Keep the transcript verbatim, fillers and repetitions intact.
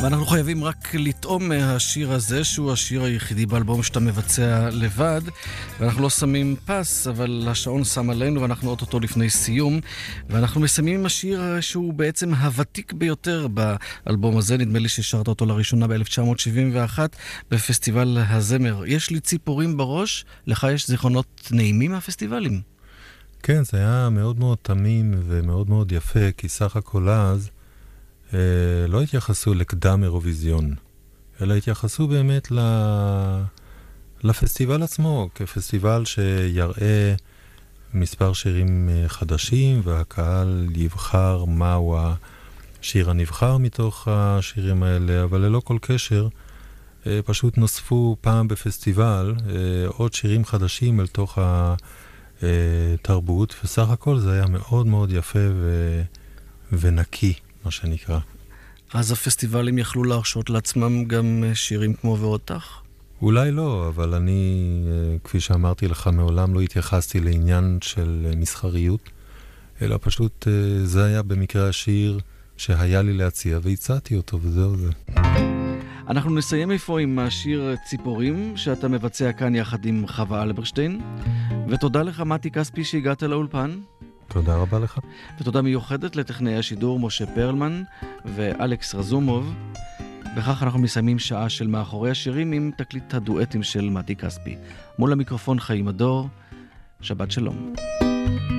ואנחנו חייבים רק לטעום מהשיר הזה, שהוא השיר היחידי באלבום שאתה מבצע לבד, ואנחנו לא שמים פס, אבל השעון שם עלינו, ואנחנו אוטוטו לפני סיום, ואנחנו מסיימים עם השיר שהוא בעצם הוותיק ביותר באלבום הזה, נדמה לי ששרת אותו לראשונה ב-אלף תשע מאות שבעים ואחת בפסטיבל הזמר. יש לי ציפורים בראש, לך יש זיכרונות נעימים מהפסטיבלים? כן, זה היה מאוד מאוד תמים ומאוד מאוד יפה, כי סך הכל אז אה, לא התייחסו לקדם אירוויזיון, אלא התייחסו באמת ל... לפסטיבל עצמו, כפסטיבל שיראה מספר שירים חדשים, והקהל יבחר מהו השיר הנבחר מתוך השירים האלה, אבל ללא כל קשר, אה, פשוט נוספו פעם בפסטיבל אה, עוד שירים חדשים אל תוך ה... תרבות, וסך הכל זה היה מאוד מאוד יפה ו... ונקי, מה שנקרא. אז הפסטיבלים יכלו להרשות לעצמם גם שירים כמו ואותך? אולי לא, אבל אני, כפי שאמרתי לך, מעולם לא התייחסתי לעניין של מסחריות, אלא פשוט זה היה במקרה השיר שהיה לי להציע, והצעתי אותו, וזהו זה. אנחנו נסיים איפה עם השיר ציפורים, שאתה מבצע כאן יחד עם חווה אלברשטיין. ותודה לך, מתי כספי, שהגעת לאולפן. תודה רבה לך. ותודה מיוחדת לטכנאי השידור משה פרלמן ואלכס רזומוב. וכך אנחנו מסיימים שעה של מאחורי השירים עם תקליט הדואטים של מתי כספי. מול המיקרופון חיים הדור, שבת שלום.